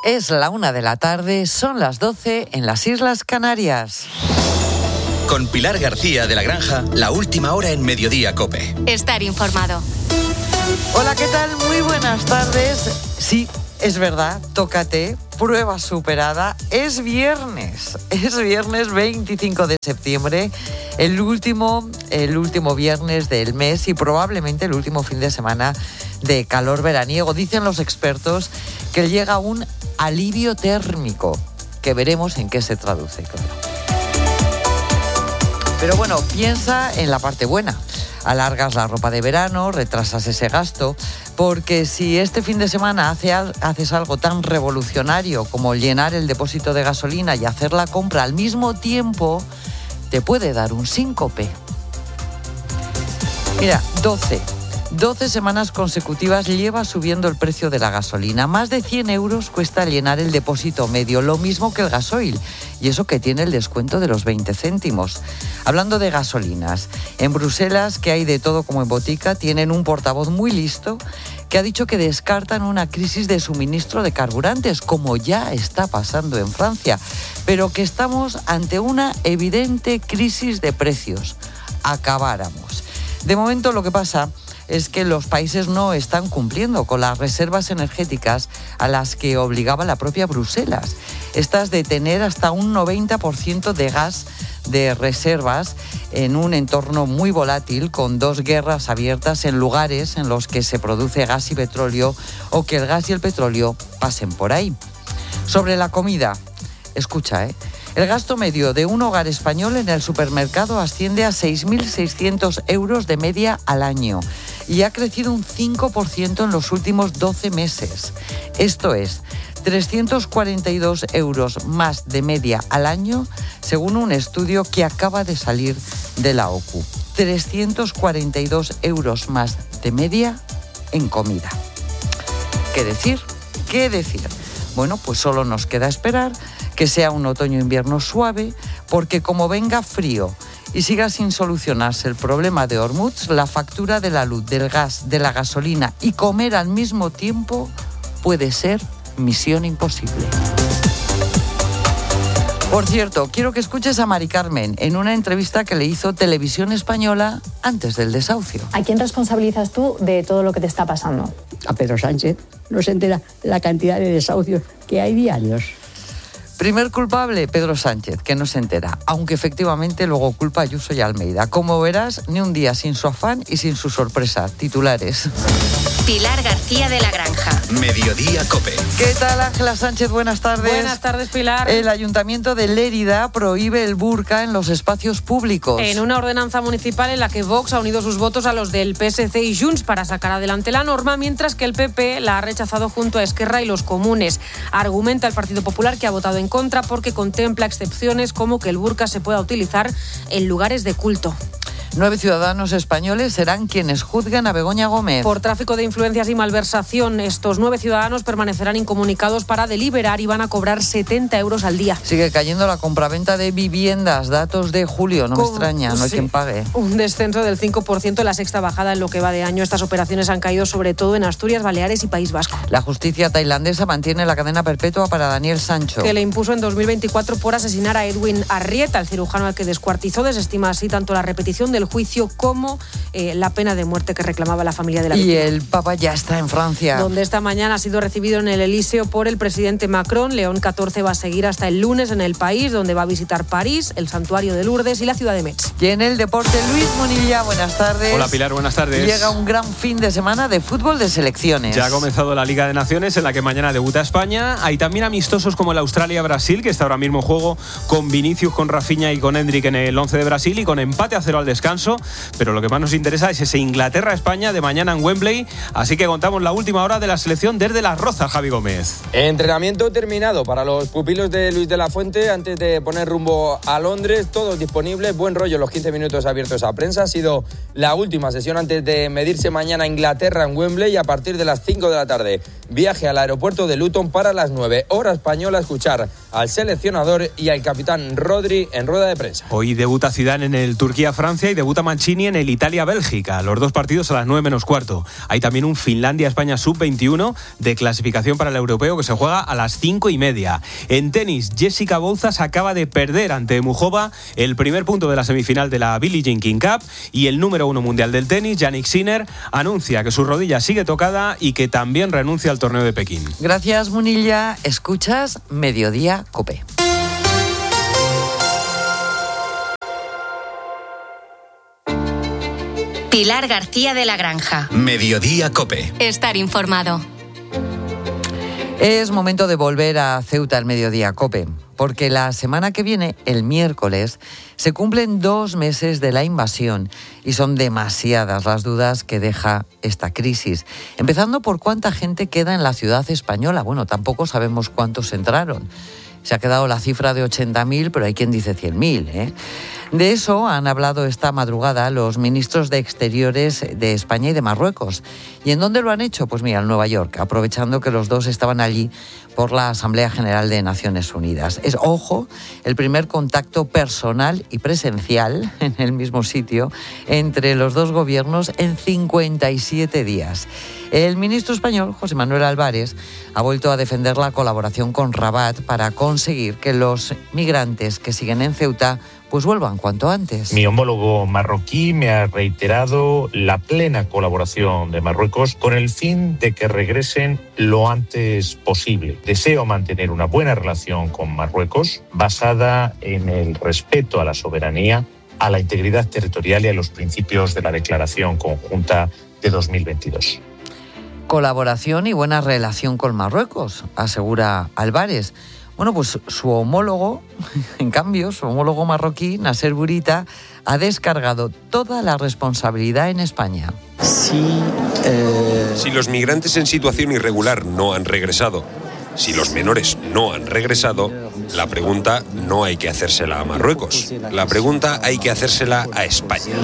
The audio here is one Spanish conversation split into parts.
Es la 1:00 p.m, son las 12 en las Islas Canarias. Con Pilar García de la Granja, la última hora en Mediodía COPE. Estar informado. Hola, ¿qué tal? Muy buenas tardes. Sí, es verdad, tócate, prueba superada. Es viernes 25 de septiembre, el último viernes del mes y probablemente el último fin de semana de calor veraniego. Dicen los expertos que llega un alivio térmico, que veremos en qué se traduce, claro. Pero bueno, piensa en la parte buena. Alargas la ropa de verano, retrasas ese gasto, porque si este fin de semana haces algo tan revolucionario como llenar el depósito de gasolina y hacer la compra al mismo tiempo, te puede dar un síncope. Mira, 12 semanas consecutivas lleva subiendo el precio de la gasolina. Más de 100 euros cuesta llenar el depósito medio, lo mismo que el gasoil. Y eso que tiene el descuento de los 20 céntimos. Hablando de gasolinas, en Bruselas, que hay de todo como en botica, tienen un portavoz muy listo que ha dicho que descartan una crisis de suministro de carburantes, como ya está pasando en Francia, pero que estamos ante una evidente crisis de precios. Acabáramos. De momento lo que pasa es que los países no están cumpliendo con las reservas energéticas a las que obligaba la propia Bruselas. Estas de tener hasta un 90% de gas de reservas en un entorno muy volátil, con 2 guerras abiertas en lugares en los que se produce gas y petróleo o que el gas y el petróleo pasen por ahí. Sobre la comida, escucha, el gasto medio de un hogar español en el supermercado asciende a 6.600 euros de media al año y ha crecido un 5% en los últimos 12 meses. Esto es 342 euros más de media al año, según un estudio que acaba de salir de la OCU. 342 euros más de media en comida. ¿Qué decir? Bueno, pues solo nos queda esperar que sea un otoño-invierno suave, porque como venga frío y siga sin solucionarse el problema de Hormuz, la factura de la luz, del gas, de la gasolina y comer al mismo tiempo puede ser misión imposible. Por cierto, quiero que escuches a Mari Carmen en una entrevista que le hizo Televisión Española antes del desahucio. ¿A quién responsabilizas tú de todo lo que te está pasando? A Pedro Sánchez. No se entera la cantidad de desahucios que hay diarios. Primer culpable, Pedro Sánchez, que no se entera, aunque efectivamente luego culpa a Ayuso y Almeida. Como verás, ni un día sin su afán y sin su sorpresa. Titulares. Pilar García de la Granja. Mediodía COPE. ¿Qué tal, Ángela Sánchez? Buenas tardes. Buenas tardes, Pilar. El Ayuntamiento de Lérida prohíbe el burka en los espacios públicos. En una ordenanza municipal en la que Vox ha unido sus votos a los del PSC y Junts para sacar adelante la norma, mientras que el PP la ha rechazado junto a Esquerra y los comunes. Argumenta el Partido Popular que ha votado en contra porque contempla excepciones como que el burka se pueda utilizar en lugares de culto. 9 ciudadanos españoles serán quienes juzguen a Begoña Gómez. Por tráfico de influencias y malversación, estos 9 ciudadanos permanecerán incomunicados para deliberar y van a cobrar 70 euros al día. Sigue cayendo la compraventa de viviendas, datos de julio, no me extraña, no hay quien pague. Un descenso del 5% en la sexta bajada en lo que va de año. Estas operaciones han caído sobre todo en Asturias, Baleares y País Vasco. La justicia tailandesa mantiene la cadena perpetua para Daniel Sancho, que le impuso en 2024 por asesinar a Edwin Arrieta, el cirujano al que descuartizó. Desestima así tanto la repetición del juicio como la pena de muerte que reclamaba la familia de la víctima. Y el Papa ya está en Francia, donde esta mañana ha sido recibido en el Elíseo por el presidente Macron. León XIV va a seguir hasta el lunes en el país, donde va a visitar París, el santuario de Lourdes y la ciudad de Metz. Y en el deporte, Luis Monilla, buenas tardes. Hola Pilar, buenas tardes. Llega un gran fin de semana de fútbol de selecciones. Ya ha comenzado la Liga de Naciones, en la que mañana debuta España. Hay también amistosos como el Australia-Brasil, que está ahora mismo en juego, con Vinicius, con Rafinha y con Endrick en el 11 de Brasil, y con empate a 0 al descanso. Pero lo que más nos interesa es ese Inglaterra-España de mañana en Wembley. Así que contamos la última hora de la selección desde Las Rozas, Javi Gómez. Entrenamiento terminado para los pupilos de Luis de la Fuente antes de poner rumbo a Londres. Todos disponibles, buen rollo los 15 minutos abiertos a prensa. Ha sido la última sesión antes de medirse mañana a Inglaterra en Wembley, y a partir de las 5 de la tarde viaje al aeropuerto de Luton para las 9 hora española a escuchar al seleccionador y al capitán Rodri en rueda de prensa. Hoy debuta Zidane en el Turquía-Francia y debuta Mancini en el Italia-Bélgica. Los dos partidos a las 9:15. Hay también un Finlandia-España sub-21 de clasificación para el europeo que se juega a las 5:30. En tenis, Jessica Bouzas acaba de perder ante Mujova el primer punto de la semifinal de la Billie Jean King Cup, y el número 1 mundial del tenis, Jannik Sinner, anuncia que su rodilla sigue tocada y que también renuncia al torneo de Pekín. Gracias, Munilla. Escuchas Mediodía COPE. Pilar García de la Granja. Mediodía COPE. Estar informado. Es momento de volver a Ceuta al Mediodía COPE, porque la semana que viene, el miércoles, se cumplen 2 meses de la invasión y son demasiadas las dudas que deja esta crisis. Empezando por cuánta gente queda en la ciudad española. Bueno, tampoco sabemos cuántos entraron. Se ha quedado la cifra de 80.000, pero hay quien dice 100.000, ¿eh? De eso han hablado esta madrugada los ministros de Exteriores de España y de Marruecos. ¿Y en dónde lo han hecho? Pues mira, en Nueva York, aprovechando que los dos estaban allí por la Asamblea General de Naciones Unidas. Es, ojo, el primer contacto personal y presencial en el mismo sitio entre los dos gobiernos en 57 días. El ministro español, José Manuel Álvarez, ha vuelto a defender la colaboración con Rabat para conseguir que los migrantes que siguen en Ceuta pues vuelvan cuanto antes. Mi homólogo marroquí me ha reiterado la plena colaboración de Marruecos con el fin de que regresen lo antes posible. Deseo mantener una buena relación con Marruecos basada en el respeto a la soberanía, a la integridad territorial y a los principios de la Declaración Conjunta de 2022. Colaboración y buena relación con Marruecos, asegura Álvarez. Bueno, pues su homólogo, en cambio, su homólogo marroquí, Nasser Bourita, ha descargado toda la responsabilidad en España. Si los migrantes en situación irregular no han regresado, si los menores no han regresado, la pregunta no hay que hacérsela a Marruecos. La pregunta hay que hacérsela a España.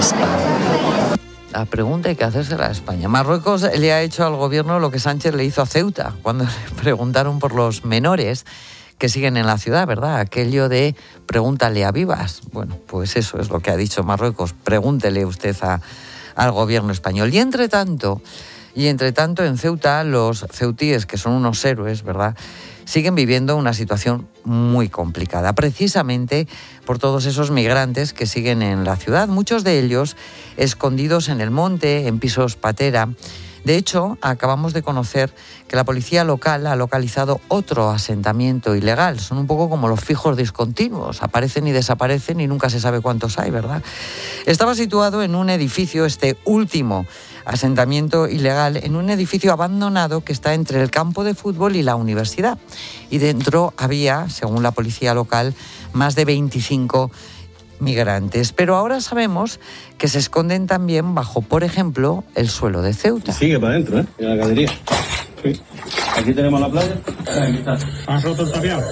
La pregunta hay que hacérsela a España. Marruecos le ha hecho al gobierno lo que Sánchez le hizo a Ceuta cuando le preguntaron por los menores que siguen en la ciudad, ¿verdad? Aquello de pregúntale a Vivas. Bueno, pues eso es lo que ha dicho Marruecos. Pregúntele usted al gobierno español. Y entre tanto en Ceuta, los ceutíes, que son unos héroes, ¿verdad?, siguen viviendo una situación muy complicada, precisamente por todos esos migrantes que siguen en la ciudad, muchos de ellos escondidos en el monte, en pisos patera. De hecho, acabamos de conocer que la policía local ha localizado otro asentamiento ilegal. Son un poco como los fijos discontinuos, aparecen y desaparecen y nunca se sabe cuántos hay, ¿verdad? Estaba situado en un edificio, este último asentamiento ilegal, en un edificio abandonado que está entre el campo de fútbol y la universidad. Y dentro había, según la policía local, más de 25 migrantes. Pero ahora sabemos que se esconden también bajo, por ejemplo, el suelo de Ceuta. Sigue para adentro, ¿eh? En la galería. Sí. Aquí tenemos la playa. Aquí está. ¿Han roto el tapiado?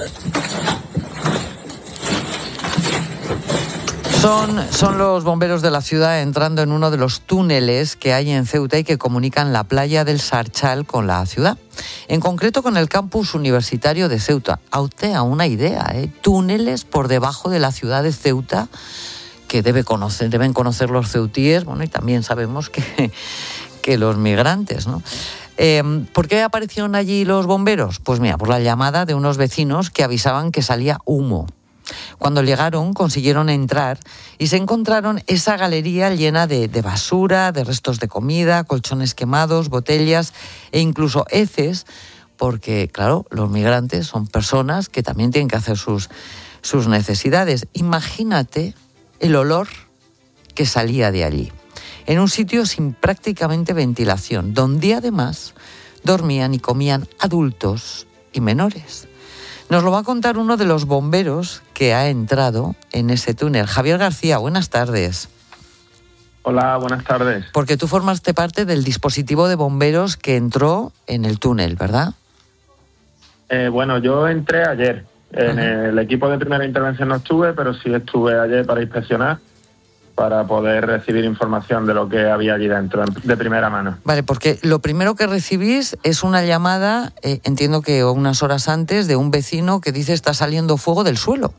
Son los bomberos de la ciudad entrando en uno de los túneles que hay en Ceuta y que comunican la playa del Sarchal con la ciudad. En concreto con el campus universitario de Ceuta. A usted a una idea, ¿eh? Túneles por debajo de la ciudad de Ceuta que deben conocer los ceutíes, bueno, y también sabemos que los migrantes, ¿no? ¿Por qué aparecieron allí los bomberos? Pues mira, por la llamada de unos vecinos que avisaban que salía humo. Cuando llegaron, consiguieron entrar y se encontraron esa galería llena de basura, de restos de comida, colchones quemados, botellas e incluso heces, porque, claro, los migrantes son personas que también tienen que hacer sus necesidades. Imagínate el olor que salía de allí, en un sitio sin prácticamente ventilación, donde además dormían y comían adultos y menores. Nos lo va a contar uno de los bomberos que ha entrado en ese túnel. Javier García, buenas tardes. Hola, buenas tardes. Porque tú formaste parte del dispositivo de bomberos que entró en el túnel, ¿verdad? Bueno, yo entré ayer. En el equipo de primera intervención no estuve, pero sí estuve ayer para inspeccionar. para poder recibir información de lo que había allí dentro de primera mano. Vale, porque lo primero que recibís es una llamada, entiendo que unas horas antes, de un vecino que dice está saliendo fuego del suelo.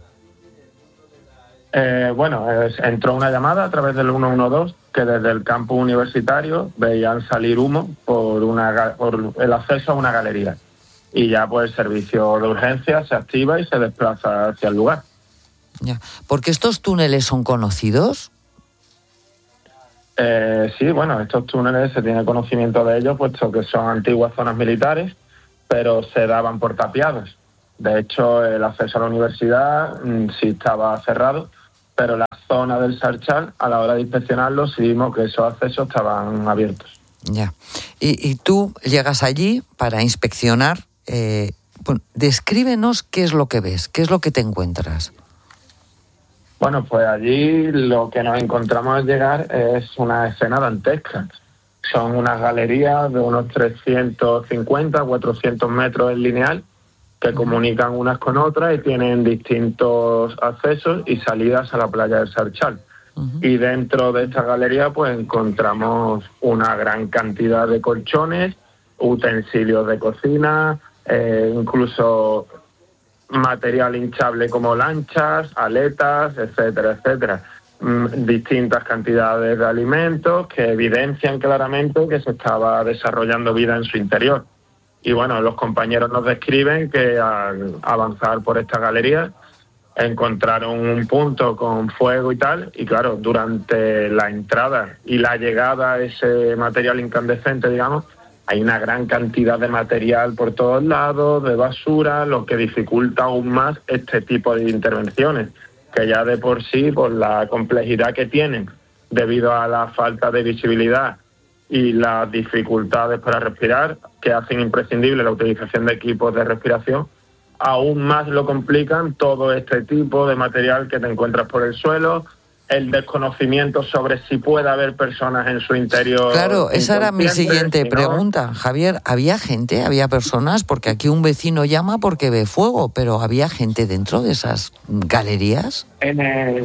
Entró una llamada a través del 112 que desde el campus universitario veían salir humo por el acceso a una galería. Y ya pues el servicio de urgencia se activa y se desplaza hacia el lugar. Ya. ¿Porque estos túneles son conocidos? Sí, estos túneles se tiene conocimiento de ellos, puesto que son antiguas zonas militares, pero se daban por tapiados. De hecho, el acceso a la universidad sí estaba cerrado, pero la zona del Sarchal, a la hora de inspeccionarlo, sí vimos que esos accesos estaban abiertos. Ya. Y tú llegas allí para inspeccionar. Descríbenos qué es lo que ves, qué es lo que te encuentras. Bueno, pues allí lo que nos encontramos al llegar es una escena dantesca. Son unas galerías de unos 350, 400 metros en lineal que comunican unas con otras y tienen distintos accesos y salidas a la playa del Sarchal. Y dentro de esta galería pues encontramos una gran cantidad de colchones, utensilios de cocina, incluso material hinchable como lanchas, aletas, etcétera, etcétera. Distintas cantidades de alimentos que evidencian claramente que se estaba desarrollando vida en su interior. Y bueno, los compañeros nos describen que al avanzar por esta galería encontraron un punto con fuego y tal, y claro, durante la entrada y la llegada a ese material incandescente, digamos, hay una gran cantidad de material por todos lados, de basura, lo que dificulta aún más este tipo de intervenciones, que ya de por sí, por la complejidad que tienen, debido a la falta de visibilidad y las dificultades para respirar, que hacen imprescindible la utilización de equipos de respiración, aún más lo complican todo este tipo de material que te encuentras por el suelo, el desconocimiento sobre si puede haber personas en su interior. Claro, esa era mi siguiente pregunta, Javier. ¿Había gente, había personas? Porque aquí un vecino llama porque ve fuego, pero ¿había gente dentro de esas galerías? En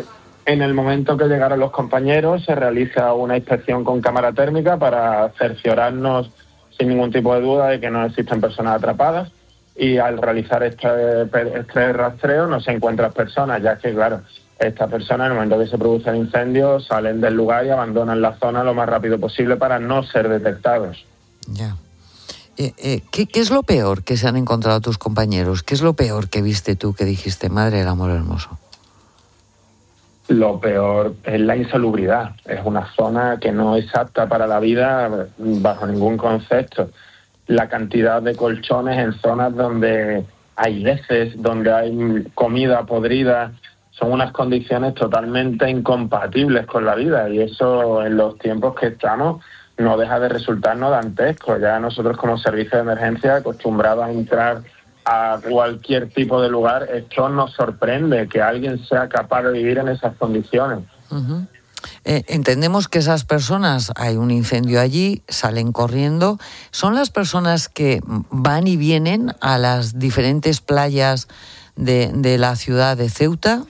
el momento que llegaron los compañeros se realiza una inspección con cámara térmica para cerciorarnos sin ningún tipo de duda de que no existen personas atrapadas, y al realizar este rastreo no se encuentran personas, ya que claro, estas personas en el momento que se produce el incendio salen del lugar y abandonan la zona lo más rápido posible para no ser detectados. Ya. ¿Qué es lo peor que se han encontrado tus compañeros? ¿Qué es lo peor que viste tú, que dijiste, madre del amor hermoso? Lo peor es la insalubridad. Es una zona que no es apta para la vida bajo ningún concepto. La cantidad de colchones en zonas donde hay heces, donde hay comida podrida, son unas condiciones totalmente incompatibles con la vida, y eso en los tiempos que estamos no deja de resultarnos dantesco. Ya nosotros como servicio de emergencia, acostumbrados a entrar a cualquier tipo de lugar, esto nos sorprende que alguien sea capaz de vivir en esas condiciones. Uh-huh. Entendemos que esas personas, hay un incendio allí, salen corriendo. ¿Son las personas que van y vienen a las diferentes playas de la ciudad de Ceuta?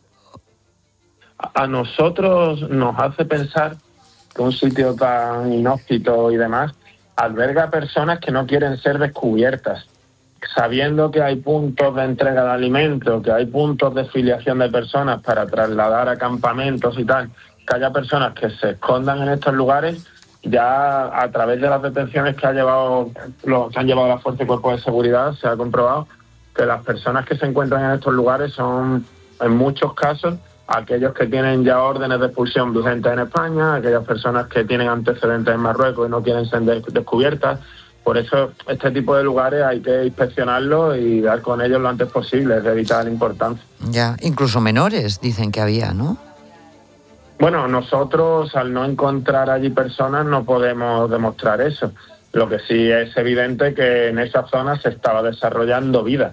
A nosotros nos hace pensar que un sitio tan inhóspito y demás alberga personas que no quieren ser descubiertas, sabiendo que hay puntos de entrega de alimentos, que hay puntos de filiación de personas para trasladar a campamentos y tal, que haya personas que se escondan en estos lugares. Ya a través de las detenciones que han llevado la Fuerza y Cuerpos de Seguridad se ha comprobado que las personas que se encuentran en estos lugares son, en muchos casos, aquellos que tienen ya órdenes de expulsión vigentes en España, aquellas personas que tienen antecedentes en Marruecos y no quieren ser descubiertas. Por eso este tipo de lugares hay que inspeccionarlos y dar con ellos lo antes posible, es de vital importancia. Ya, incluso menores dicen que había, ¿no? Bueno, nosotros al no encontrar allí personas no podemos demostrar eso. Lo que sí es evidente que en esa zona se estaba desarrollando vida.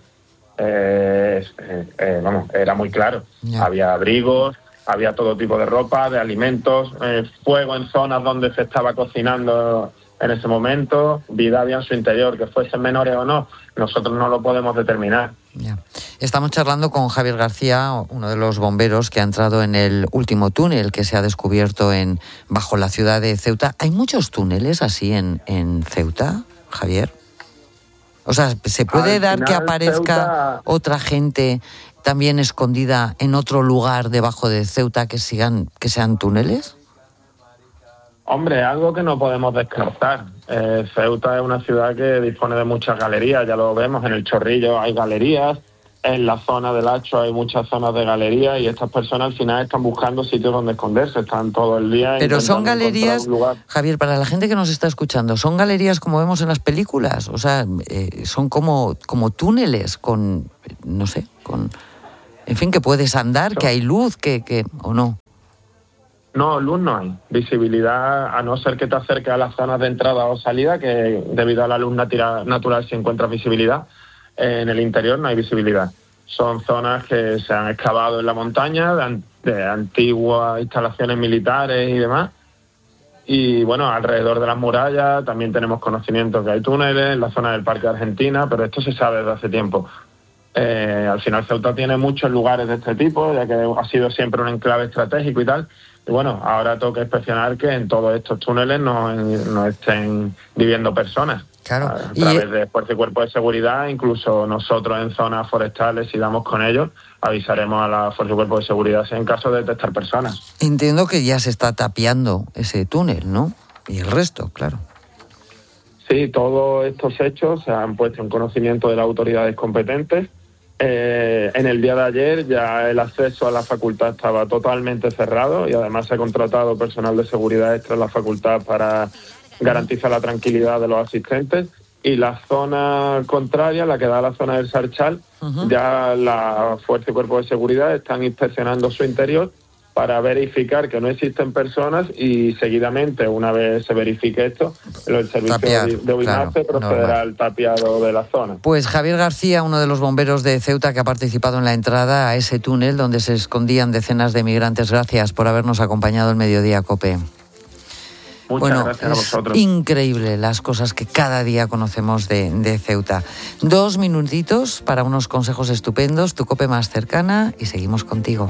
Era muy claro. Yeah. Había abrigos, había todo tipo de ropa, de alimentos, fuego en zonas donde se estaba cocinando en ese momento, vida había en su interior, que fuesen menores o no, nosotros no lo podemos determinar. Yeah. Estamos charlando con Javier García, uno de los bomberos que ha entrado en el último túnel que se ha descubierto bajo la ciudad de Ceuta. ¿Hay muchos túneles así en Ceuta, Javier? O sea, ¿se puede dar que aparezca otra gente también escondida en otro lugar debajo de Ceuta que sean túneles? Hombre, algo que no podemos descartar. Ceuta es una ciudad que dispone de muchas galerías, ya lo vemos, en el Chorrillo hay galerías, en la zona del Hacho hay muchas zonas de galerías y estas personas al final están buscando sitios donde esconderse, están todo el día. Pero son galerías, Javier, para la gente que nos está escuchando, ¿son galerías como vemos en las películas? O sea, son como túneles con, no sé, en fin, que puedes andar, que hay luz, o no. No, luz no hay. Visibilidad, a no ser que te acerques a las zonas de entrada o salida, que debido a la luz natural se encuentra visibilidad. En el interior no hay visibilidad. Son zonas que se han excavado en la montaña, de antiguas instalaciones militares y demás. Y bueno, alrededor de las murallas también tenemos conocimiento que hay túneles, en la zona del Parque de Argentina, pero esto se sabe desde hace tiempo. Al final Ceuta tiene muchos lugares de este tipo, ya que ha sido siempre un enclave estratégico y tal. Y bueno, ahora toca inspeccionar que en todos estos túneles no estén viviendo personas. Claro. A través de Fuerza y Cuerpo de Seguridad, incluso nosotros en zonas forestales, si damos con ellos, avisaremos a la Fuerza y Cuerpo de Seguridad en caso de detectar personas. Entiendo que ya se está tapiando ese túnel, ¿no? Y el resto, claro. Sí, todos estos hechos se han puesto en conocimiento de las autoridades competentes. En el día de ayer ya el acceso a la facultad estaba totalmente cerrado y además se ha contratado personal de seguridad extra en la facultad para garantizar la tranquilidad de los asistentes. Y la zona contraria, la que da a la zona del Sarchal, ya la Fuerza y Cuerpo de Seguridad están inspeccionando su interior para verificar que no existen personas y seguidamente, una vez se verifique esto, el servicio de OINACE procederá al tapiado de la zona. Pues Javier García, uno de los bomberos de Ceuta que ha participado en la entrada a ese túnel donde se escondían decenas de migrantes, gracias por habernos acompañado en Mediodía COPE. Muchas gracias a vosotros. Increíble las cosas que cada día conocemos de Ceuta. 2 minutitos para unos consejos estupendos, tu COPE más cercana y seguimos contigo.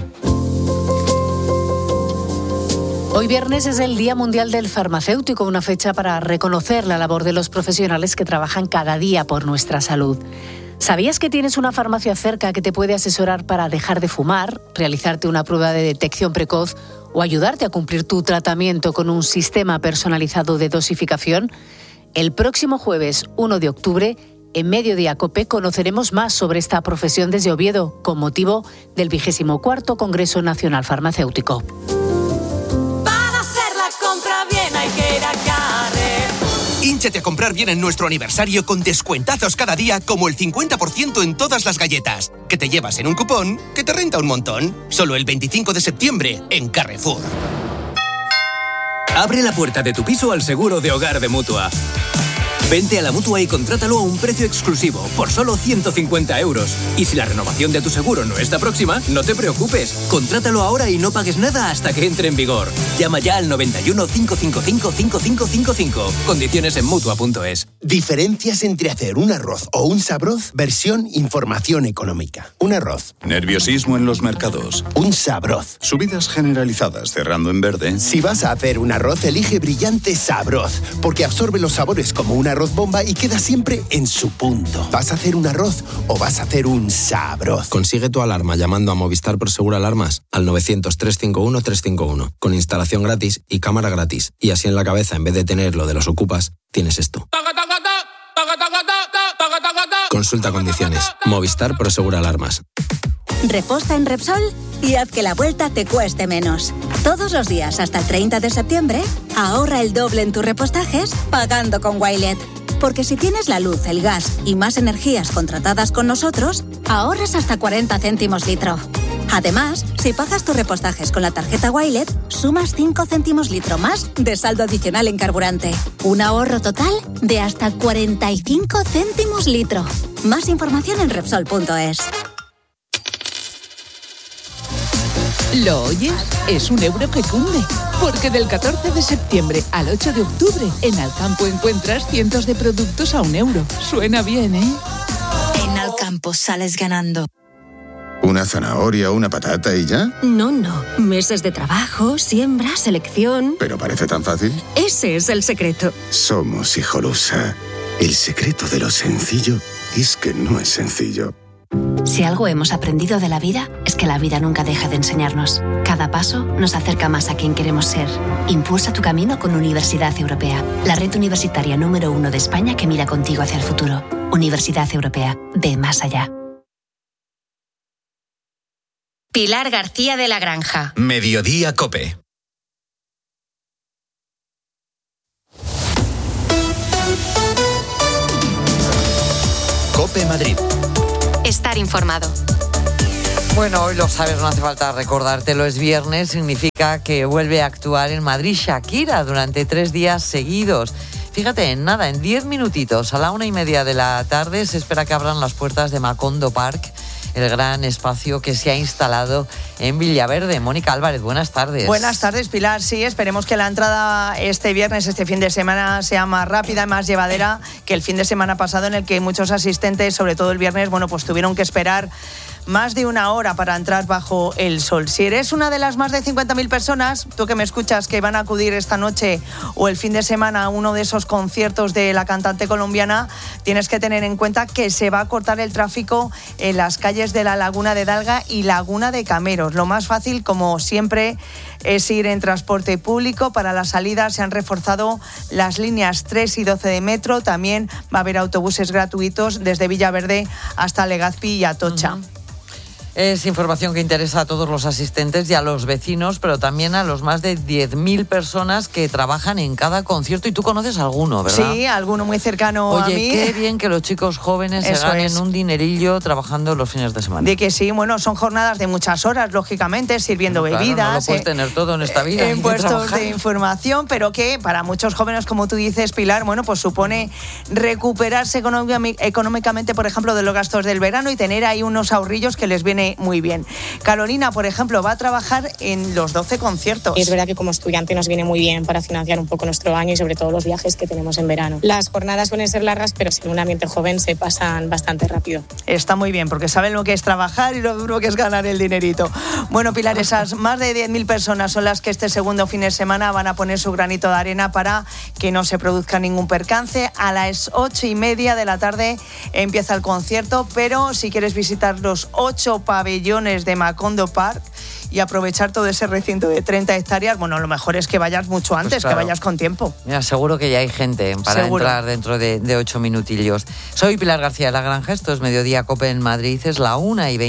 Hoy viernes es el Día Mundial del Farmacéutico, una fecha para reconocer la labor de los profesionales que trabajan cada día por nuestra salud. ¿Sabías que tienes una farmacia cerca que te puede asesorar para dejar de fumar, realizarte una prueba de detección precoz o ayudarte a cumplir tu tratamiento con un sistema personalizado de dosificación? El próximo jueves 1 de octubre, en Mediodía COPE, conoceremos más sobre esta profesión desde Oviedo, con motivo del 24º Congreso Nacional Farmacéutico. Hínchate a comprar bien en nuestro aniversario con descuentazos cada día, como el 50% en todas las galletas, que te llevas en un cupón que te renta un montón. Solo el 25 de septiembre en Carrefour. Abre la puerta de tu piso al seguro de hogar de Mutua. Vente a la Mutua y contrátalo a un precio exclusivo, por solo 150 €. Y si la renovación de tu seguro no está próxima, no te preocupes. Contrátalo ahora y no pagues nada hasta que entre en vigor. Llama ya al 91 555 5555. Condiciones en Mutua.es. Diferencias entre hacer un arroz o un sabroz, versión información económica. Un arroz. Nerviosismo en los mercados. Un sabroz. Subidas generalizadas cerrando en verde. Si vas a hacer un arroz, elige Brillante Sabroz, porque absorbe los sabores como un arroz bomba y queda siempre en su punto. ¿Vas a hacer un arroz o vas a hacer un sabroz? Consigue tu alarma llamando a Movistar Prosegur Alarmas al 900-351-351, con instalación gratis y cámara gratis. Y así en la cabeza, en vez de tener lo de los ocupas, tienes esto. Consulta condiciones. Movistar Prosegur Alarmas. Reposta en Repsol y haz que la vuelta te cueste menos. Todos los días hasta el 30 de septiembre, ahorra el doble en tus repostajes pagando con Wilet. Porque si tienes la luz, el gas y más energías contratadas con nosotros, ahorras hasta 40 céntimos litro. Además, si pagas tus repostajes con la tarjeta Wilet, sumas 5 céntimos litro más de saldo adicional en carburante. Un ahorro total de hasta 45 céntimos litro. Más información en Repsol.es. ¿Lo oyes? Es un euro que cunde. Porque del 14 de septiembre al 8 de octubre, en Alcampo encuentras cientos de productos a €1. Suena bien, ¿eh? En Alcampo sales ganando. ¿Una zanahoria, una patata y ya? No. Meses de trabajo, siembra, selección... ¿Pero parece tan fácil? Ese es el secreto. Somos Hijolusa. El secreto de lo sencillo es que no es sencillo. Si algo hemos aprendido de la vida, es que la vida nunca deja de enseñarnos. Cada paso nos acerca más a quien queremos ser. Impulsa tu camino con Universidad Europea, la red universitaria número 1 de España que mira contigo hacia el futuro. Universidad Europea, ve más allá. Pilar García de la Granja. Mediodía COPE. COPE Madrid. Estar informado. Bueno, hoy lo sabes, no hace falta recordártelo, es viernes, significa que vuelve a actuar en Madrid Shakira durante 3 días seguidos. Fíjate, en 10 minutitos, a la 1:30 de la tarde, se espera que abran las puertas de Macondo Park, el gran espacio que se ha instalado en Villaverde. Mónica Álvarez, buenas tardes. Buenas tardes, Pilar. Sí, esperemos que la entrada este viernes, este fin de semana, sea más rápida y más llevadera que el fin de semana pasado, en el que muchos asistentes, sobre todo el viernes, pues tuvieron que esperar más de 1 hora para entrar bajo el sol. Si eres una de las más de 50.000 personas, tú que me escuchas, que van a acudir esta noche o el fin de semana a uno de esos conciertos de la cantante colombiana, tienes que tener en cuenta que se va a cortar el tráfico en las calles de la Laguna de Dalga y Laguna de Cameros. Lo más fácil, como siempre, es ir en transporte público. Para la salida se han reforzado las líneas 3 y 12 de metro. También va a haber autobuses gratuitos desde Villaverde hasta Legazpi y Atocha. Es información que interesa a todos los asistentes y a los vecinos, pero también a los más de 10.000 personas que trabajan en cada concierto. Y tú conoces alguno, ¿verdad? Sí, alguno muy cercano a mí. Oye, qué bien que los chicos jóvenes se ganen un dinerillo trabajando los fines de semana. De que sí, bueno, son jornadas de muchas horas, lógicamente, sirviendo bebidas. No lo puedes tener todo en esta vida. En puestos de información, pero que para muchos jóvenes, como tú dices, Pilar, pues supone recuperarse económicamente, por ejemplo, de los gastos del verano y tener ahí unos ahorrillos que les viene muy bien. Carolina, por ejemplo, va a trabajar en los 12 conciertos. Y es verdad que como estudiante nos viene muy bien para financiar un poco nuestro año y sobre todo los viajes que tenemos en verano. Las jornadas suelen ser largas, pero sin un ambiente joven se pasan bastante rápido. Está muy bien, porque saben lo que es trabajar y lo duro que es ganar el dinerito. Bueno, Pilar, esas más de 10.000 personas son las que este segundo fin de semana van a poner su granito de arena para que no se produzca ningún percance. A las 8:30 de la tarde empieza el concierto, pero si quieres visitar los 8 pabellones de Macondo Park y aprovechar todo ese recinto de 30 hectáreas, lo mejor es que vayas mucho antes, pues claro, que vayas con tiempo. Mira, seguro que ya hay gente para entrar dentro de 8 minutillos. Soy Pilar García de la Granja, esto es Mediodía COPE en Madrid, es la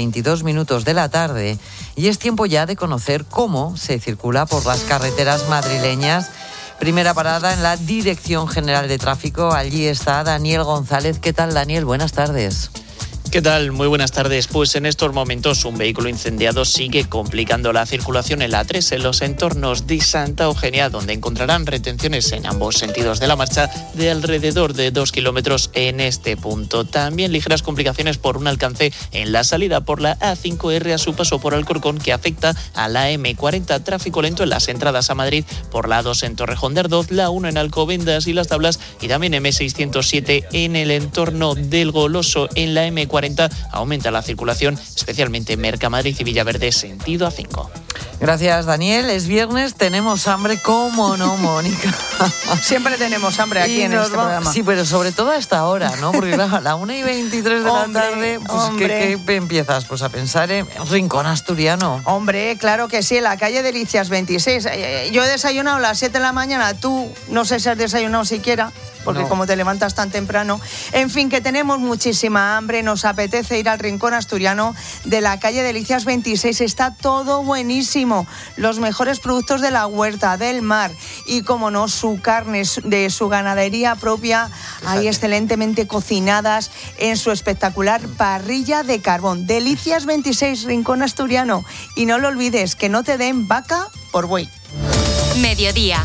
1:22 de la tarde y es tiempo ya de conocer cómo se circula por las carreteras madrileñas. Primera parada en la Dirección General de Tráfico, allí está Daniel González. ¿Qué tal, Daniel? Buenas tardes. ¿Qué tal? Muy buenas tardes. Pues en estos momentos un vehículo incendiado sigue complicando la circulación en la A3 en los entornos de Santa Eugenia, donde encontrarán retenciones en ambos sentidos de la marcha de alrededor de 2 kilómetros en este punto. También ligeras complicaciones por un alcance en la salida por la A5R a su paso por Alcorcón, que afecta a la M40. Tráfico lento en las entradas a Madrid por la A2 en Torrejón de Ardoz, la 1 en Alcobendas y Las Tablas y también M607 en el entorno del Goloso. En la M40 aumenta la circulación, especialmente en Mercamadrid y Villaverde, sentido A5. Gracias, Daniel. Es viernes, tenemos hambre, ¿cómo no, Mónica? Siempre tenemos hambre aquí en este programa. Sí, pero sobre todo a esta hora, ¿no? Porque claro, a la 1:23 de la tarde, pues ¿qué empiezas? Pues a pensar en Rincón Asturiano. Hombre, claro que sí, en la calle Delicias 26. Yo he desayunado a las 7 de la mañana, tú no sé si has desayunado siquiera, porque como te levantas tan temprano. En fin, que tenemos muchísima hambre, nos apetece ir al Rincón Asturiano de la calle Delicias 26. Está todo buenísimo, los mejores productos de la huerta, del mar y, como no, su carne de su ganadería propia, ahí excelentemente cocinadas en su espectacular parrilla de carbón. Delicias 26, Rincón Asturiano. Y no lo olvides, que no te den vaca por buey. Mediodía.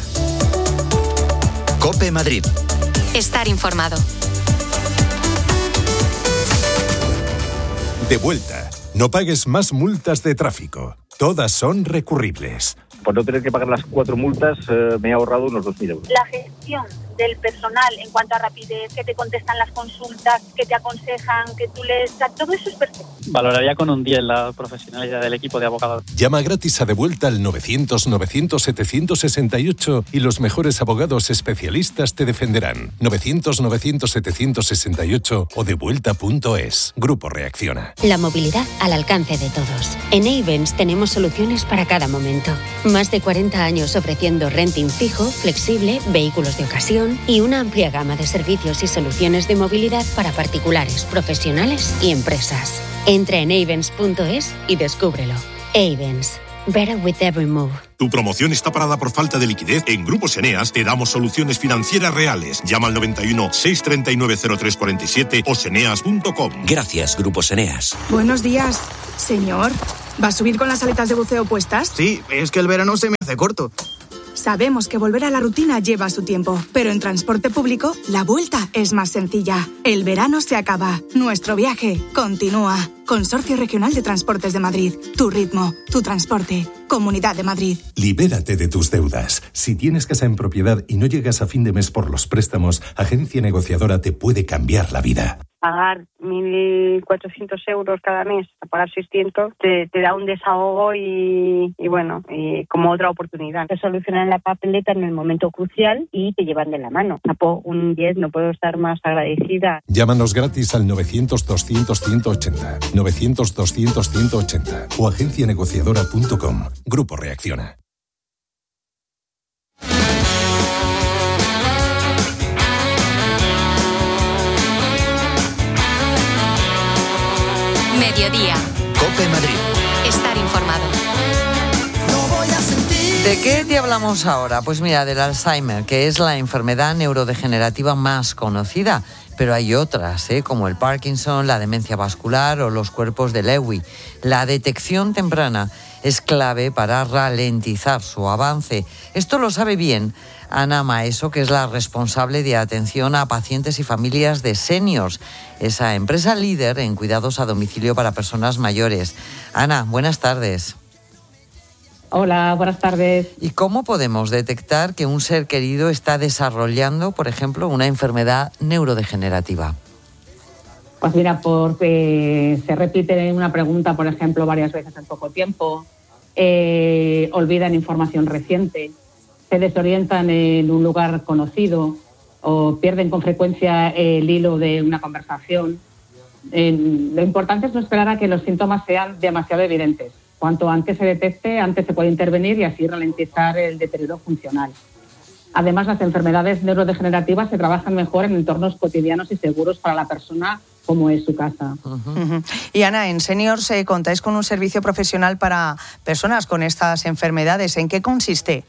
COPE Madrid. Estar informado. De vuelta. No pagues más multas de tráfico. Todas son recurribles. Por no tener que pagar las 4 multas, me he ahorrado unos 2.000 euros. La gestión del personal en cuanto a rapidez, que te contestan las consultas, que te aconsejan, que tú lees, todo eso es perfecto. Valoraría con un 10 la profesionalidad del equipo de abogados. Llama gratis a Devuelta al 900-900-768 y los mejores abogados especialistas te defenderán. 900-900-768 o devuelta.es. Grupo Reacciona. La movilidad al alcance de todos. En Ayvens tenemos soluciones para cada momento. Más de 40 años ofreciendo renting fijo, flexible, vehículos de ocasión y una amplia gama de servicios y soluciones de movilidad para particulares, profesionales y empresas. Entra en Ayvens.es y descúbrelo. Ayvens. Better with every move. ¿Tu promoción está parada por falta de liquidez? En Grupos Eneas te damos soluciones financieras reales. Llama al 91 639 0347 o seneas.com. Gracias, Grupos Eneas. Buenos días, señor. ¿Va a subir con las aletas de buceo puestas? Sí, es que el verano se me hace corto. Sabemos que volver a la rutina lleva su tiempo, pero en transporte público la vuelta es más sencilla. El verano se acaba, nuestro viaje continúa. Consorcio Regional de Transportes de Madrid. Tu ritmo, tu transporte. Comunidad de Madrid. Libérate de tus deudas. Si tienes casa en propiedad y no llegas a fin de mes por los préstamos, Agencia Negociadora te puede cambiar la vida. Pagar 1.400 euros cada mes, a pagar 600, te da un desahogo y como otra oportunidad. Te solucionan la papeleta en el momento crucial y te llevan de la mano. Un 10, no puedo estar más agradecida. Llámanos gratis al 900-200-180, 900-200-180 o agencianegociadora.com. Grupo Reacciona. Mediodía. COPE Madrid. Estar informado. ¿De qué te hablamos ahora? Pues mira, del Alzheimer, que es la enfermedad neurodegenerativa más conocida. Pero hay otras, como el Parkinson, la demencia vascular o los cuerpos de Lewy. La detección temprana es clave para ralentizar su avance. Esto lo sabe bien Ana Maeso, que es la responsable de atención a pacientes y familias de Seniors, esa empresa líder en cuidados a domicilio para personas mayores. Ana, buenas tardes. Hola, buenas tardes. ¿Y cómo podemos detectar que un ser querido está desarrollando, por ejemplo, una enfermedad neurodegenerativa? Pues mira, porque se repite una pregunta, por ejemplo, varias veces en poco tiempo, olvidan información reciente, se desorientan en un lugar conocido o pierden con frecuencia el hilo de una conversación. Lo importante es no esperar a que los síntomas sean demasiado evidentes. Cuanto antes se detecte, antes se puede intervenir y así ralentizar el deterioro funcional. Además, las enfermedades neurodegenerativas se trabajan mejor en entornos cotidianos y seguros para la persona, como es su casa. Y Ana, en Seniors contáis con un servicio profesional para personas con estas enfermedades. ¿En qué consiste?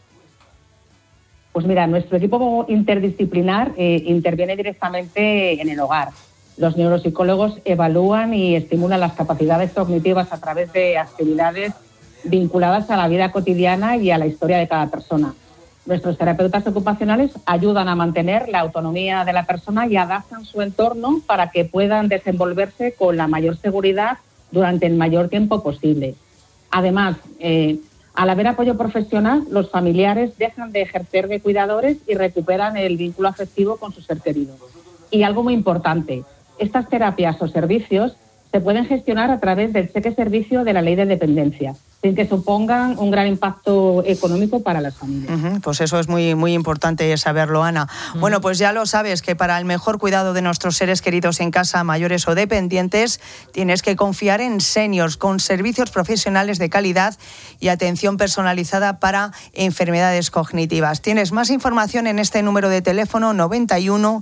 Pues mira, nuestro equipo interdisciplinar interviene directamente en el hogar. Los neuropsicólogos evalúan y estimulan las capacidades cognitivas a través de actividades vinculadas a la vida cotidiana y a la historia de cada persona. Nuestros terapeutas ocupacionales ayudan a mantener la autonomía de la persona y adaptan su entorno para que puedan desenvolverse con la mayor seguridad durante el mayor tiempo posible. Además, al haber apoyo profesional, los familiares dejan de ejercer de cuidadores y recuperan el vínculo afectivo con su ser querido. Y algo muy importante, estas terapias o servicios se pueden gestionar a través del cheque servicio de la Ley de Dependencia, sin que supongan un gran impacto económico para las familias. Pues eso es muy, muy importante saberlo, Ana. Bueno, pues ya lo sabes, que para el mejor cuidado de nuestros seres queridos en casa, mayores o dependientes, tienes que confiar en Seniors, con servicios profesionales de calidad y atención personalizada para enfermedades cognitivas. Tienes más información en este número de teléfono 91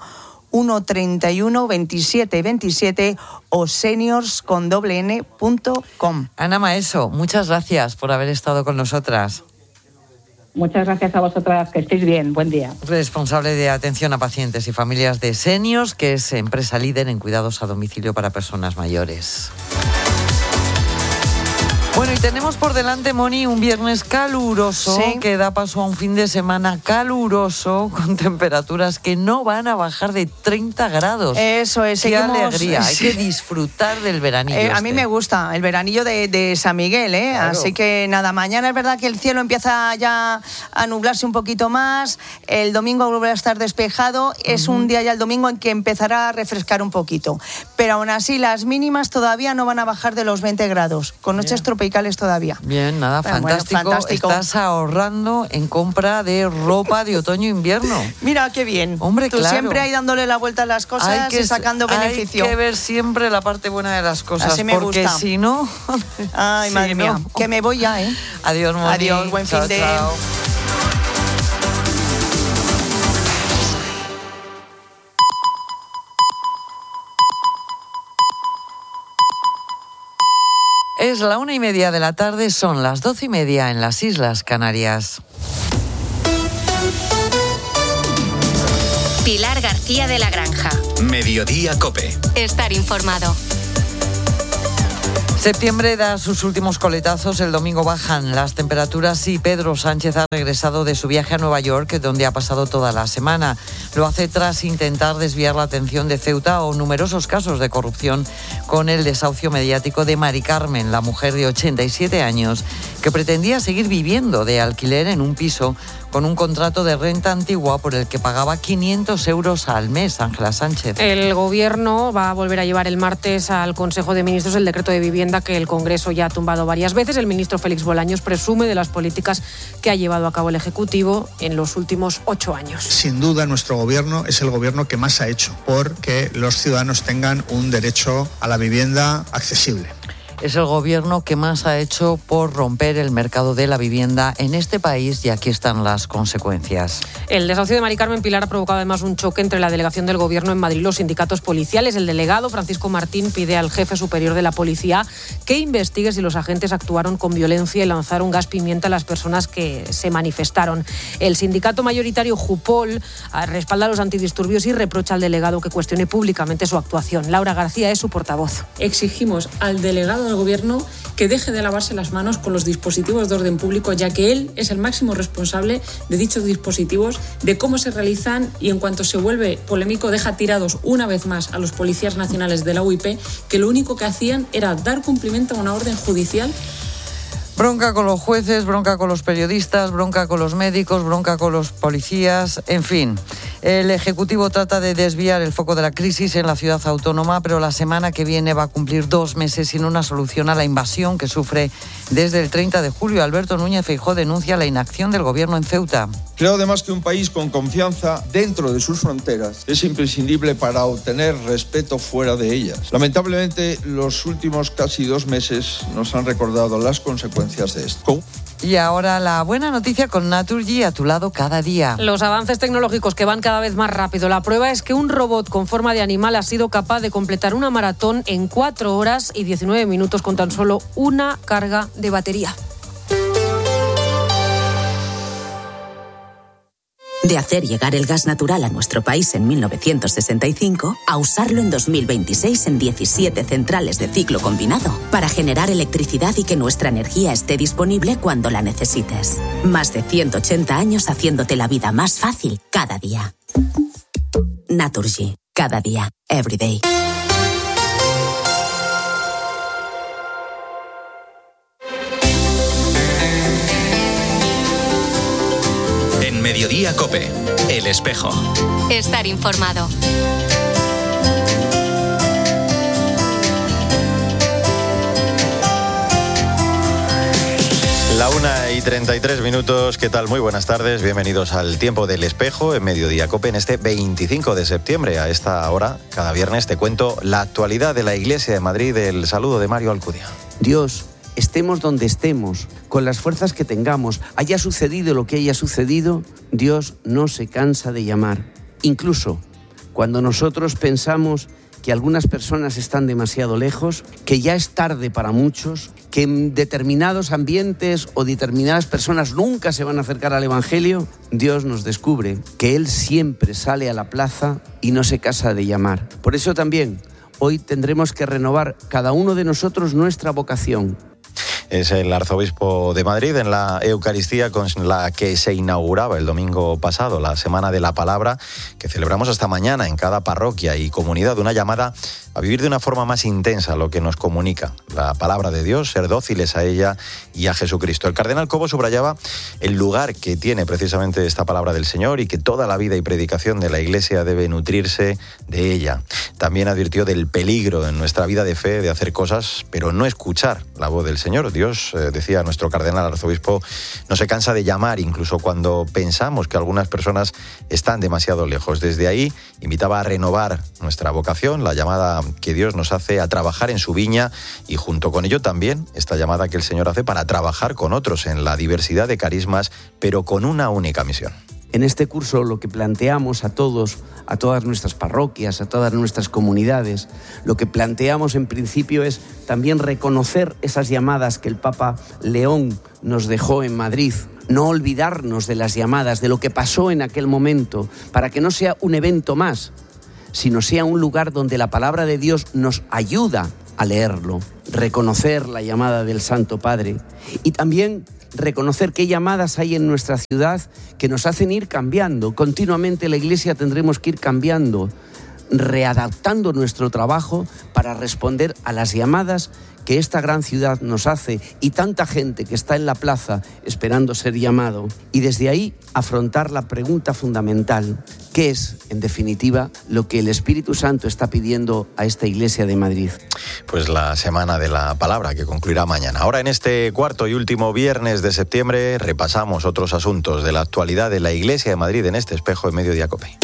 131 27 27 o seniors.com. Ana Maeso, muchas gracias por haber estado con nosotras. Muchas gracias a vosotras, que estéis bien, buen día. Responsable de atención a pacientes y familias de Seniors, que es empresa líder en cuidados a domicilio para personas mayores. Bueno, y tenemos por delante, Moni, un viernes caluroso, ¿sí?, que da paso a un fin de semana caluroso con temperaturas que no van a bajar de 30 grados. Eso es. ¡Qué alegría! Hay que disfrutar del veranillo. A mí me gusta el veranillo de San Miguel, ¿eh? Claro. Así que nada, mañana es verdad que el cielo empieza ya a nublarse un poquito más, el domingo volverá a estar despejado, es un día ya el domingo en que empezará a refrescar un poquito. Pero aún así las mínimas todavía no van a bajar de los 20 grados, con noches tropicales todavía. Bien, nada, fantástico. Bueno, fantástico. Estás ahorrando en compra de ropa de otoño-invierno. Mira, qué bien. Hombre, tú claro. Siempre ahí dándole la vuelta a las cosas y sacando beneficio. Hay que ver siempre la parte buena de las cosas. Así me porque gusta. Si no... Ay, si madre mía. No. Que me voy ya, ¿eh? Adiós, Moni. Adiós, buen fin de... Chao. Es la 1:30 de la tarde, son las 12:30 en las Islas Canarias. Pilar García de la Granja. Mediodía COPE. Estar informado. Septiembre da sus últimos coletazos, el domingo bajan las temperaturas y Pedro Sánchez ha regresado de su viaje a Nueva York, donde ha pasado toda la semana. Lo hace tras intentar desviar la atención de Ceuta o numerosos casos de corrupción con el desahucio mediático de Mari Carmen, la mujer de 87 años, que pretendía seguir viviendo de alquiler en un piso con un contrato de renta antigua por el que pagaba 500 euros al mes. Ángela Sánchez. El Gobierno va a volver a llevar el martes al Consejo de Ministros el decreto de vivienda que el Congreso ya ha tumbado varias veces. El ministro Félix Bolaños presume de las políticas que ha llevado a cabo el Ejecutivo en los últimos 8 años. Sin duda, nuestro Gobierno es el Gobierno que más ha hecho por que los ciudadanos tengan un derecho a la vivienda accesible. Es el Gobierno que más ha hecho por romper el mercado de la vivienda en este país y aquí están las consecuencias. El desahucio de Mari Carmen Pilar ha provocado además un choque entre la delegación del Gobierno en Madrid y los sindicatos policiales. El delegado Francisco Martín pide al jefe superior de la policía que investigue si los agentes actuaron con violencia y lanzaron gas pimienta a las personas que se manifestaron. El sindicato mayoritario Jupol respalda a los antidisturbios y reprocha al delegado que cuestione públicamente su actuación. Laura García es su portavoz. Exigimos al delegado del Gobierno que deje de lavarse las manos con los dispositivos de orden público, ya que él es el máximo responsable de dichos dispositivos, de cómo se realizan y en cuanto se vuelve polémico deja tirados una vez más a los policías nacionales de la UIP, que lo único que hacían era dar cumplimiento a una orden judicial. Bronca con los jueces, bronca con los periodistas, bronca con los médicos, bronca con los policías, en fin. El Ejecutivo trata de desviar el foco de la crisis en la ciudad autónoma, pero la semana que viene va a cumplir 2 meses sin una solución a la invasión que sufre desde el 30 de julio. Alberto Núñez Feijóo denuncia la inacción del Gobierno en Ceuta. Creo además que un país con confianza dentro de sus fronteras es imprescindible para obtener respeto fuera de ellas. Lamentablemente, los últimos casi 2 meses nos han recordado las consecuencias de esto. Y ahora la buena noticia con Naturgy, a tu lado cada día. Los avances tecnológicos que van cada vez más rápido. La prueba es que un robot con forma de animal ha sido capaz de completar una maratón en 4 horas y 19 minutos con tan solo una carga de batería. De hacer llegar el gas natural a nuestro país en 1965 a usarlo en 2026 en 17 centrales de ciclo combinado para generar electricidad y que nuestra energía esté disponible cuando la necesites. Más de 180 años haciéndote la vida más fácil cada día. Naturgy. Cada día. Every day. Mediodía COPE. El Espejo. Estar informado. La 1:33, ¿qué tal? Muy buenas tardes, bienvenidos al Tiempo del Espejo en Mediodía COPE en este 25 de septiembre. A esta hora, cada viernes, te cuento la actualidad de la Iglesia de Madrid. El saludo de Mario Alcudia. Dios, estemos donde estemos, con las fuerzas que tengamos, haya sucedido lo que haya sucedido, Dios no se cansa de llamar. Incluso cuando nosotros pensamos que algunas personas están demasiado lejos, que ya es tarde para muchos, que en determinados ambientes o determinadas personas nunca se van a acercar al Evangelio, Dios nos descubre que Él siempre sale a la plaza y no se cansa de llamar. Por eso también hoy tendremos que renovar cada uno de nosotros nuestra vocación. es el arzobispo de Madrid en la Eucaristía con la que se inauguraba el domingo pasado la Semana de la Palabra, que celebramos hasta mañana en cada parroquia y comunidad, una llamada a vivir de una forma más intensa lo que nos comunica la palabra de Dios, ser dóciles a ella y a Jesucristo. El cardenal Cobo subrayaba el lugar que tiene precisamente esta palabra del Señor y que toda la vida y predicación de la Iglesia debe nutrirse de ella. También advirtió del peligro en nuestra vida de fe de hacer cosas, pero no escuchar la voz del Señor. Dios, decía nuestro cardenal arzobispo, no se cansa de llamar, incluso cuando pensamos que algunas personas están demasiado lejos. Desde ahí invitaba a renovar nuestra vocación, la llamada que Dios nos hace a trabajar en su viña y junto con ello también esta llamada que el Señor hace para trabajar con otros en la diversidad de carismas, pero con una única misión. En este curso lo que planteamos a todos, a todas nuestras parroquias, a todas nuestras comunidades, lo que planteamos en principio es también reconocer esas llamadas que el Papa León nos dejó en Madrid. No olvidarnos de las llamadas, de lo que pasó en aquel momento, para que no sea un evento más, sino sea un lugar donde la palabra de Dios nos ayuda a leerlo, reconocer la llamada del Santo Padre y también reconocer qué llamadas hay en nuestra ciudad que nos hacen ir cambiando. Continuamente la Iglesia tendremos que ir cambiando, readaptando nuestro trabajo para responder a las llamadas que esta gran ciudad nos hace y tanta gente que está en la plaza esperando ser llamado. Y desde ahí afrontar la pregunta fundamental, ¿qué es, en definitiva, lo que el Espíritu Santo está pidiendo a esta Iglesia de Madrid? Pues la Semana de la Palabra, que concluirá mañana. Ahora, en este cuarto y último viernes de septiembre, repasamos otros asuntos de la actualidad de la Iglesia de Madrid en este espejo en Mediodía COPE.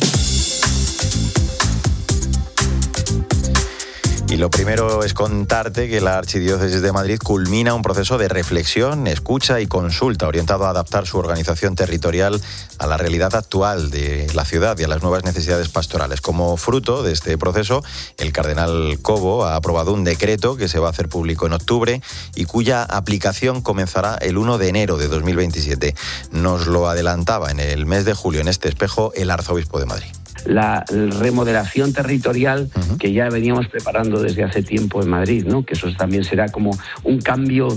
Y lo primero es contarte que la Archidiócesis de Madrid culmina un proceso de reflexión, escucha y consulta orientado a adaptar su organización territorial a la realidad actual de la ciudad y a las nuevas necesidades pastorales. Como fruto de este proceso, el cardenal Cobo ha aprobado un decreto que se va a hacer público en octubre y cuya aplicación comenzará el 1 de enero de 2027. Nos lo adelantaba en el mes de julio en este espejo el arzobispo de Madrid. La remodelación territorial que ya veníamos preparando desde hace tiempo en Madrid, ¿no? Que eso también será como un cambio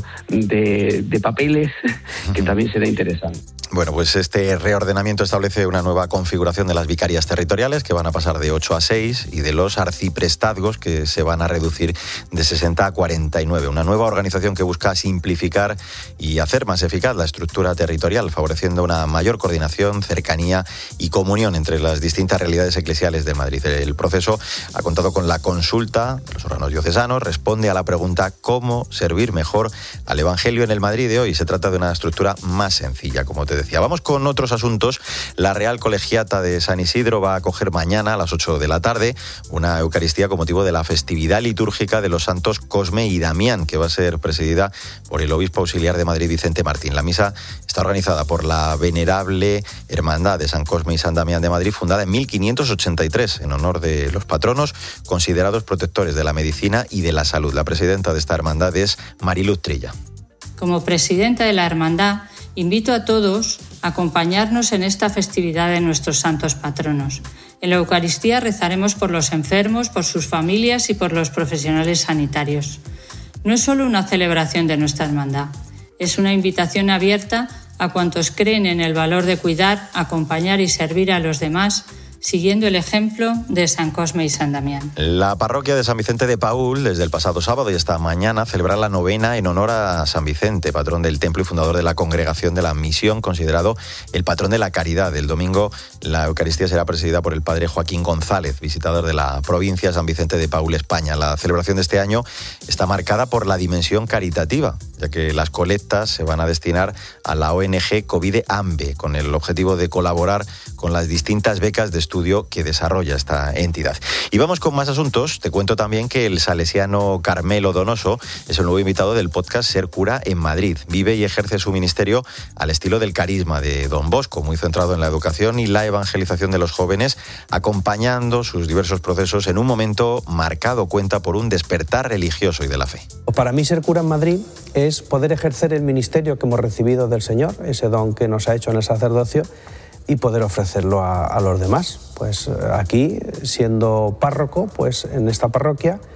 de papeles que también será interesante. Bueno, pues este reordenamiento establece una nueva configuración de las vicarías territoriales que van a pasar de 8 a 6 y de los arciprestazgos que se van a reducir de 60 a 49. Una nueva organización que busca simplificar y hacer más eficaz la estructura territorial, favoreciendo una mayor coordinación, cercanía y comunión entre las distintas realidades eclesiales de Madrid. El proceso ha contado con la consulta de los órganos diocesanos, responde a la pregunta ¿cómo servir mejor al Evangelio en el Madrid de hoy? Se trata de una estructura más sencilla, como te decía. Vamos con otros asuntos. La Real Colegiata de San Isidro va a acoger mañana a las 8 de la tarde una Eucaristía con motivo de la festividad litúrgica de los santos Cosme y Damián, que va a ser presidida por el obispo auxiliar de Madrid, Vicente Martín. La misa está organizada por la venerable Hermandad de San Cosme y San Damián de Madrid, fundada en 1583, en honor de los patronos considerados protectores de la medicina y de la salud. La presidenta de esta hermandad es Mariluz Trilla. Como presidenta de la hermandad, invito a todos a acompañarnos en esta festividad de nuestros santos patronos. En la Eucaristía rezaremos por los enfermos, por sus familias y por los profesionales sanitarios. No es solo una celebración de nuestra hermandad, es una invitación abierta a cuantos creen en el valor de cuidar, acompañar y servir a los demás, siguiendo el ejemplo de San Cosme y San Damián. La parroquia de San Vicente de Paúl, desde el pasado sábado y hasta mañana, celebra la novena en honor a San Vicente, patrón del templo y fundador de la Congregación de la Misión, considerado el patrón de la caridad. El domingo la Eucaristía será presidida por el padre Joaquín González, visitador de la provincia de San Vicente de Paúl, España. La celebración de este año está marcada por la dimensión caritativa, ya que las colectas se van a destinar a la ONG Covide Ambe, con el objetivo de colaborar con las distintas becas de estudio que desarrolla esta entidad. Y vamos con más asuntos. Te cuento también que el salesiano Carmelo Donoso es el nuevo invitado del podcast Ser Cura en Madrid. Vive y ejerce su ministerio al estilo del carisma de Don Bosco, muy centrado en la educación y la evangelización de los jóvenes, acompañando sus diversos procesos en un momento marcado, cuenta, por un despertar religioso y de la fe. Para mí ser cura en Madrid es poder ejercer el ministerio que hemos recibido del Señor, ese don que nos ha hecho en el sacerdocio, y poder ofrecerlo a los demás. Pues aquí, siendo párroco, pues en esta parroquia,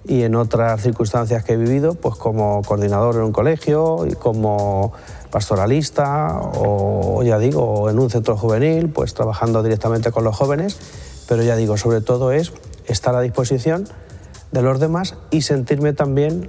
y en otras circunstancias que he vivido, pues como coordinador en un colegio y como pastoralista o ya digo, en un centro juvenil, pues trabajando directamente con los jóvenes, pero ya digo, sobre todo es estar a disposición de los demás y sentirme también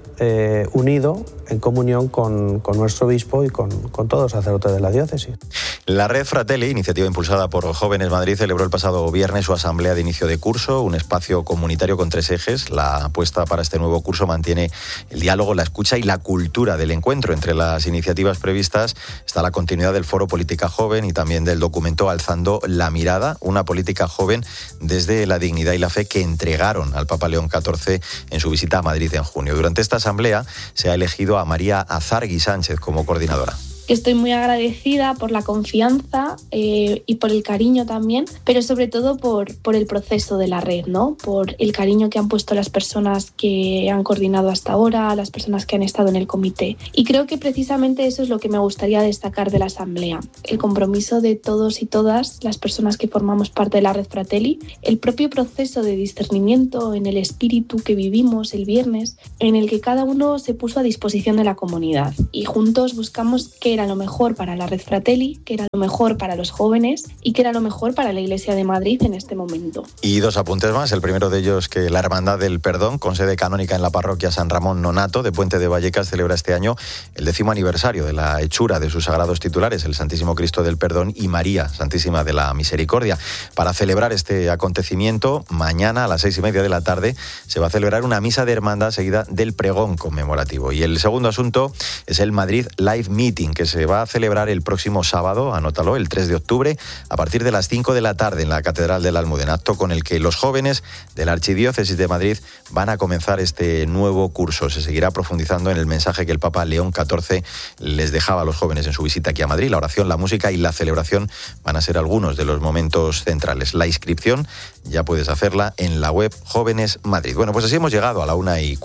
unido en comunión con nuestro obispo y con todos los sacerdotes de la diócesis. La Red Fratelli, iniciativa impulsada por Jóvenes Madrid, celebró el pasado viernes su asamblea de inicio de curso, un espacio comunitario con 3 ejes. La apuesta para este nuevo curso mantiene el diálogo, la escucha y la cultura del encuentro. Entre las iniciativas previstas está la continuidad del Foro Política Joven y también del documento Alzando la Mirada, una política joven desde la dignidad y la fe que entregaron al Papa León XIV en su visita a Madrid en junio. Durante esta asamblea se ha elegido a María Azargui Sánchez como coordinadora. Estoy muy agradecida por la confianza y por el cariño también, pero sobre todo por el proceso de la red, ¿no? Por el cariño que han puesto las personas que han coordinado hasta ahora, las personas que han estado en el comité. Y creo que precisamente eso es lo que me gustaría destacar de la asamblea. El compromiso de todos y todas las personas que formamos parte de la Red Fratelli, el propio proceso de discernimiento en el espíritu que vivimos el viernes, en el que cada uno se puso a disposición de la comunidad y juntos buscamos qué era lo mejor para la Red Fratelli, qué era lo mejor para los jóvenes y qué era lo mejor para la Iglesia de Madrid en este momento. Y 2 apuntes más. El primero de ellos, que la Hermandad del Perdón, con sede canónica en la parroquia San Ramón Nonato de Puente de Vallecas, celebra este año el 10º aniversario de la hechura de sus sagrados titulares, el Santísimo Cristo del Perdón y María Santísima de la Misericordia. Para celebrar este acontecimiento, mañana a las 6:30 de la tarde se va a celebrar una misa de hermandad seguida del pregón conmemorativo. Y el segundo asunto es el Madrid Live Meeting, que se va a celebrar el próximo sábado, anótalo, el 3 de octubre, a partir de las 5 de la tarde en la Catedral de la Almudena, acto con el que los jóvenes de la Archidiócesis de Madrid van a comenzar este nuevo curso. Se seguirá profundizando en el mensaje que el Papa León XIV les dejaba a los jóvenes en su visita aquí a Madrid. La oración, la música y la celebración van a ser algunos de los momentos centrales. La inscripción ya puedes hacerla en la web Jóvenes Madrid. Bueno, pues así hemos llegado a la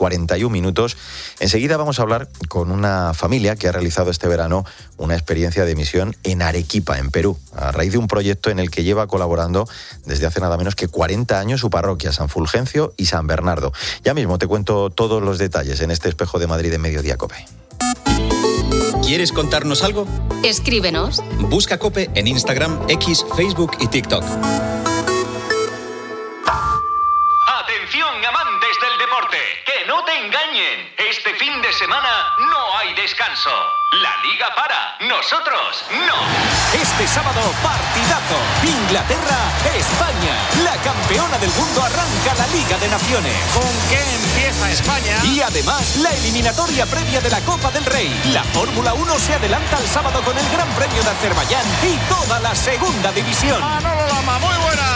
1:41. Enseguida vamos a hablar con una familia que ha realizado este verano una experiencia de misión en Arequipa, en Perú, a raíz de un proyecto en el que lleva colaborando desde hace nada menos que 40 años su parroquia, San Fulgencio y San Bernardo. Ya mismo te cuento todos los detalles en este Espejo de Madrid en Mediodía COPE. ¿Quieres contarnos algo? Escríbenos. Busca COPE en Instagram, X, Facebook y TikTok. Atención, amantes del deporte, que no te engañen. Este fin de semana no hay descanso. La Liga para, nosotros no. Este sábado, partidazo. Inglaterra-España. La campeona del mundo arranca la Liga de Naciones. ¿Con qué empieza España? Y además, la eliminatoria previa de la Copa del Rey. La Fórmula 1 se adelanta el sábado con el Gran Premio de Azerbaiyán y toda la segunda división. Manolo Lama, muy buena.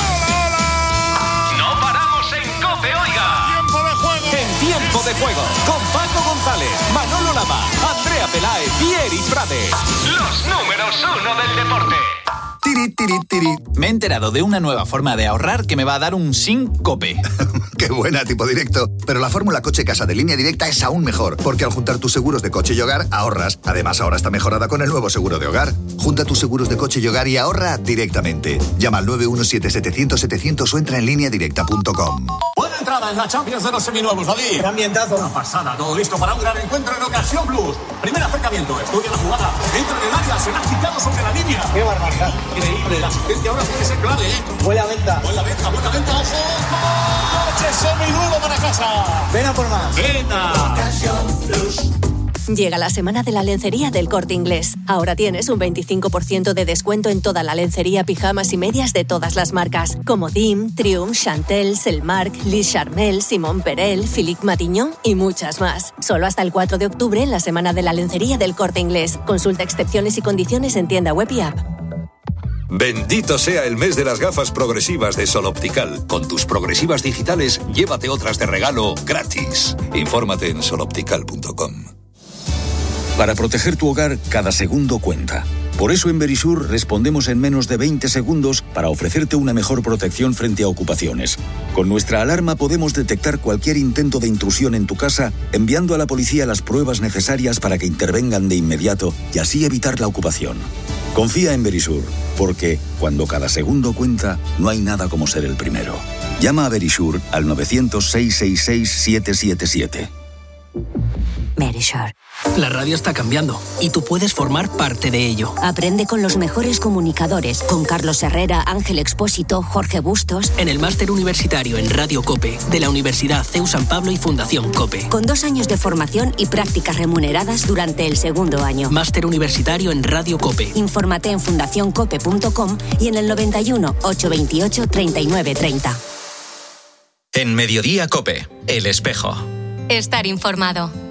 No paramos en COPE, oiga. Tiempo de juego. En Tiempo de Juego, con Paco González, Manolo Lama, Andrea Peláez y Eri Prades. Los números 1 del deporte. Tiri, tiri, tiri. Me he enterado de una nueva forma de ahorrar que me va a dar un síncope. Qué buena, tipo directo. Pero la fórmula coche casa de Línea Directa es aún mejor, porque al juntar tus seguros de coche y hogar, ahorras. Además, ahora está mejorada con el nuevo seguro de hogar. Junta tus seguros de coche y hogar y ahorra directamente. Llama al 917-700-700 o entra en lineadirecta.com. Buena entrada en la Champions de los seminuevos, David. ¡Qué ambientazo! Una pasada, todo listo para un gran encuentro en Ocasión Plus. Primer acercamiento, estudia la jugada. Entra en el área, se ha quitado sobre la línea. ¡Qué barbaridad! Increíble, la asistencia ahora tiene que ser clave, ¿eh? Buena venta, buena venta, ojo. Coche seminuevo para casa. Ven a por más. Venga. Ocasión Plus. Llega la semana de la lencería del Corte Inglés. Ahora tienes un 25% de descuento en toda la lencería, pijamas y medias de todas las marcas, como Dim, Triumph, Chantel, Selmark, Lis Charmel, Simon Perel, Philippe Matignon y muchas más. Solo hasta el 4 de octubre en la semana de la lencería del Corte Inglés. Consulta excepciones y condiciones en tienda web y app. Bendito sea el mes de las gafas progresivas de Sol Optical. Con tus progresivas digitales, llévate otras de regalo gratis. Infórmate en soloptical.com. Para proteger tu hogar, cada segundo cuenta. Por eso en Verisur respondemos en menos de 20 segundos para ofrecerte una mejor protección frente a ocupaciones. Con nuestra alarma podemos detectar cualquier intento de intrusión en tu casa, enviando a la policía las pruebas necesarias para que intervengan de inmediato y así evitar la ocupación. Confía en Verisur, porque cuando cada segundo cuenta, no hay nada como ser el primero. Llama a Verisur al 900-666-777. Verisur. La radio está cambiando y tú puedes formar parte de ello. Aprende con los mejores comunicadores, con Carlos Herrera, Ángel Expósito, Jorge Bustos. En el máster universitario en Radio COPE de la Universidad CEU San Pablo y Fundación COPE. Con 2 años de formación y prácticas remuneradas durante el segundo año. Máster universitario en Radio COPE. Infórmate en fundacioncope.com y en el 91 828 3930. En Mediodía COPE, El Espejo. Estar informado.